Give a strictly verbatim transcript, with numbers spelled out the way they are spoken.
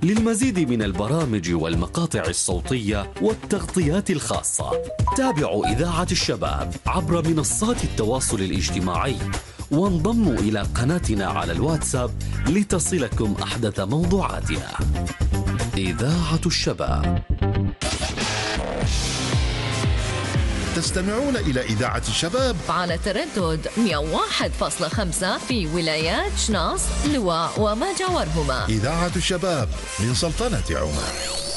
للمزيد من البرامج والمقاطع الصوتية والتغطيات الخاصة تابعوا إذاعة الشباب عبر منصات التواصل الاجتماعي، وانضموا إلى قناتنا على الواتساب لتصلكم أحدث موضوعاتنا. إذاعة الشباب. تستمعون إلى إذاعة الشباب على تردد مئة وواحد فاصلة خمسة في ولايات شناص، لواء وما جاورهما. إذاعة الشباب من سلطنة عمان.